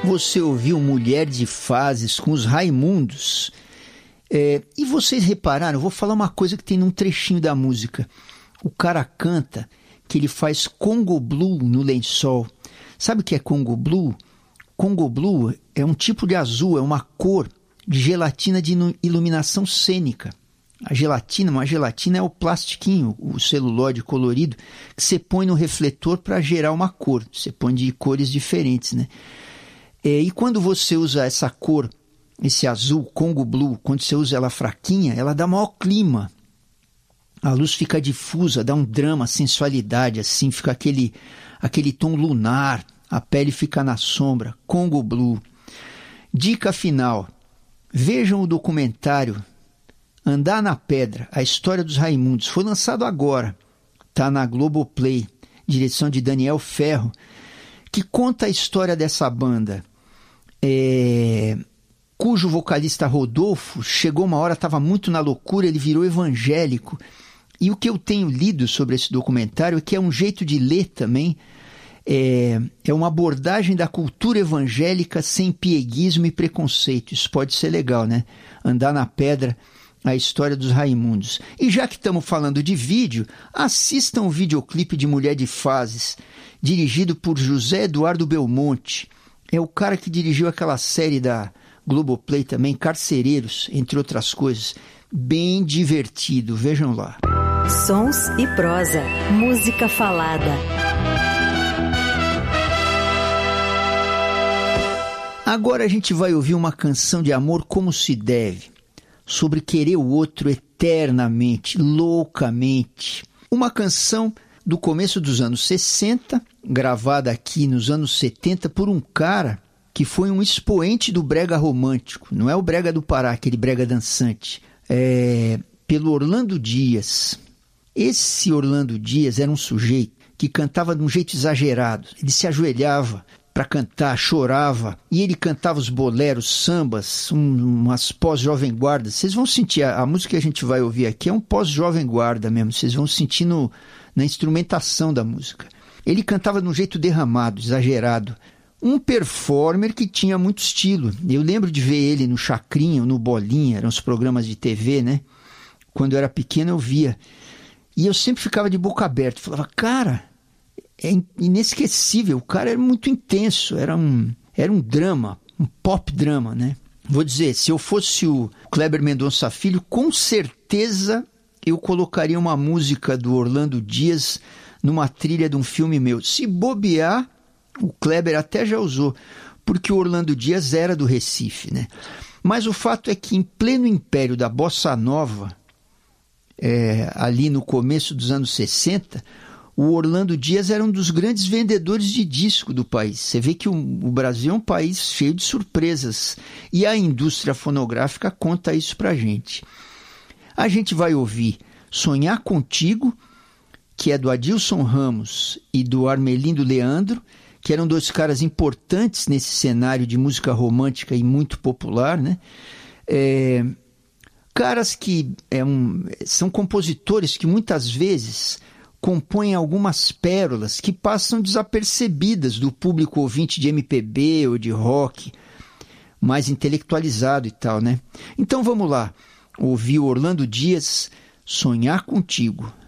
Você ouviu Mulher de Fases com os Raimundos. E vocês repararam, eu vou falar uma coisa que tem num trechinho da música. O cara canta que ele faz Congo Blue no lençol. Sabe o que é Congo Blue? Congo Blue é um tipo de azul, é uma cor de gelatina de iluminação cênica. A gelatina é o plastiquinho, o celulóide colorido, que você põe no refletor para gerar uma cor. Você põe de cores diferentes, né? E quando você usa essa cor, esse azul, Congo Blue, quando você usa ela fraquinha, ela dá maior clima. A luz fica difusa, dá um drama, sensualidade, assim, fica aquele tom lunar, a pele fica na sombra. Congo Blue. Dica final. Vejam o documentário Andar na Pedra, a história dos Raimundos. Foi lançado agora. Está na Globoplay, direção de Daniel Ferro, que conta a história dessa banda. Cujo vocalista Rodolfo chegou uma hora, estava muito na loucura, ele virou evangélico. E o que eu tenho lido sobre esse documentário é que é um jeito de ler também, é uma abordagem da cultura evangélica sem pieguismo e preconceito. Isso pode ser legal, né? Andar na Pedra, a história dos Raimundos. E já que estamos falando de vídeo, assistam o videoclipe de Mulher de Fases, dirigido por José Eduardo Belmonte. É o cara que dirigiu aquela série da Globoplay também, Carcereiros, entre outras coisas. Bem divertido, vejam lá. Sons e prosa, música falada. Agora a gente vai ouvir uma canção de amor como se deve, sobre querer o outro eternamente, loucamente. Uma canção do começo dos anos 60, gravada aqui nos anos 70 por um cara que foi um expoente do brega romântico. Não é o brega do Pará, aquele brega dançante. Pelo Orlando Dias. Esse Orlando Dias era um sujeito que cantava de um jeito exagerado. Ele se ajoelhava para cantar, chorava, e ele cantava os boleros, sambas, umas pós-jovem guarda. Vocês vão sentir, a música que a gente vai ouvir aqui é um pós-jovem guarda mesmo, vocês vão sentir na instrumentação da música. Ele cantava de um jeito derramado, exagerado. Um performer que tinha muito estilo. Eu lembro de ver ele no Chacrinha, no Bolinha, eram os programas de TV, né? Quando eu era pequeno eu via. E eu sempre ficava de boca aberta, falava, cara, é inesquecível, o cara era muito intenso, era um drama, um pop drama, né? Vou dizer, se eu fosse o Kleber Mendonça Filho, com certeza eu colocaria uma música do Orlando Dias numa trilha de um filme meu. Se bobear, o Kleber até já usou, porque o Orlando Dias era do Recife, né? Mas o fato é que em pleno império da Bossa Nova, ali no começo dos anos 60, o Orlando Dias era um dos grandes vendedores de disco do país. Você vê que o Brasil é um país cheio de surpresas e a indústria fonográfica conta isso pra gente. A gente vai ouvir Sonhar Contigo, que é do Adilson Ramos e do Armelindo Leandro, que eram dois caras importantes nesse cenário de música romântica e muito popular, né? Caras que são compositores que muitas vezes compõem algumas pérolas que passam desapercebidas do público ouvinte de MPB ou de rock, mais intelectualizado e tal, né? Então vamos lá, ouvir o Orlando Dias, Sonhar Contigo.